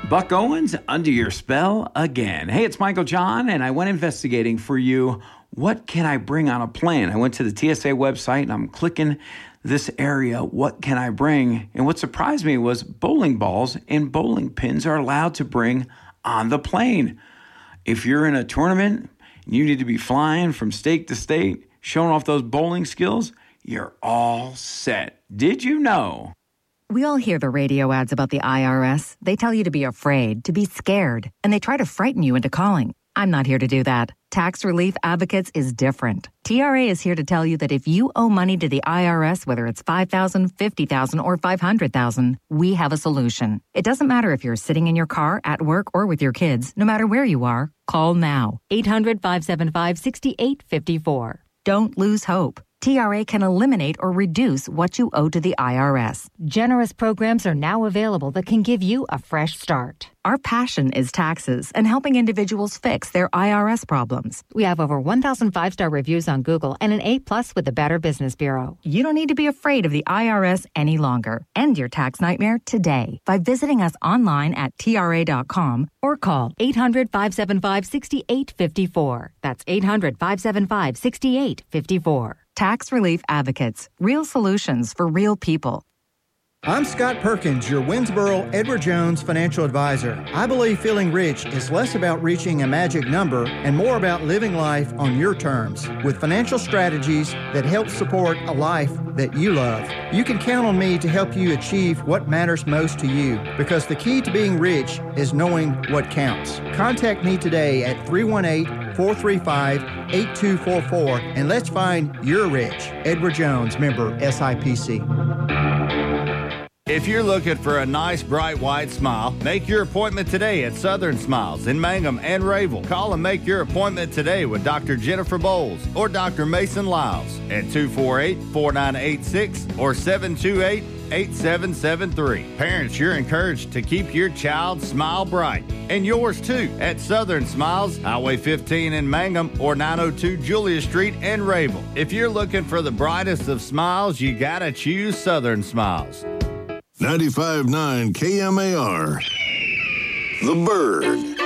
Buck Owens, under your spell again. Hey, it's Michael John, and I went investigating for you. What can I bring on a plane? I went to the TSA website, and I'm clicking this area. What can I bring? And what surprised me was bowling balls and bowling pins are allowed to bring on the plane. If you're in a tournament, and you need to be flying from state to state, showing off those bowling skills, you're all set. Did you know? We all hear the radio ads about the IRS. They tell you to be afraid, to be scared, and they try to frighten you into calling. I'm not here to do that. Tax Relief Advocates is different. TRA is here to tell you that if you owe money to the IRS, whether it's $5,000, $50,000, or $500,000, we have a solution. It doesn't matter if you're sitting in your car, at work, or with your kids. No matter where you are, call now. 800-575-6854. Don't lose hope. TRA can eliminate or reduce what you owe to the IRS. Generous programs are now available that can give you a fresh start. Our passion is taxes and helping individuals fix their IRS problems. We have over 1,000 5-star reviews on Google and an A+ with the Better Business Bureau. You don't need to be afraid of the IRS any longer. End your tax nightmare today by visiting us online at TRA.com or call 800-575-6854. That's 800-575-6854. Tax Relief Advocates. Real solutions for real people. I'm Scott Perkins, your Winsboro Edward Jones financial advisor. I believe feeling rich is less about reaching a magic number and more about living life on your terms with financial strategies that help support a life that you love. You can count on me to help you achieve what matters most to you because the key to being rich is knowing what counts. Contact me today at 318-435-8244 and let's find your rich. Edward Jones, member SIPC. If you're looking for a nice, bright, white smile, make your appointment today at Southern Smiles in Mangum and Rayville. Call and make your appointment today with Dr. Jennifer Bowles or Dr. Mason Lyles at 248-4986 or 728-8773. Parents, you're encouraged to keep your child's smile bright. And yours too at Southern Smiles, Highway 15 in Mangum or 902 Julia Street in Rayville. If you're looking for the brightest of smiles, you gotta choose Southern Smiles. 95.9 KMAR. The Bird.